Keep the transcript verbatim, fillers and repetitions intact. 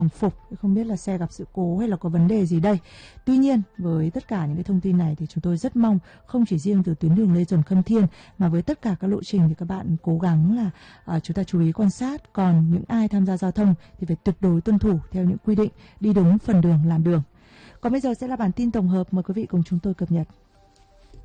phục, không biết là xe gặp sự cố hay là có vấn đề gì đây. Tuy nhiên với tất cả những cái thông tin này thì chúng tôi rất mong không chỉ riêng từ tuyến đường Lê Duẩn Khâm Thiên mà với tất cả các lộ trình thì các bạn cố gắng là uh, chúng ta chú ý quan sát. Còn những ai tham gia giao thông thì phải tuyệt đối tuân thủ theo những quy định, đi đúng phần đường làn đường. Còn bây giờ sẽ là bản tin tổng hợp, mời quý vị cùng chúng tôi cập nhật.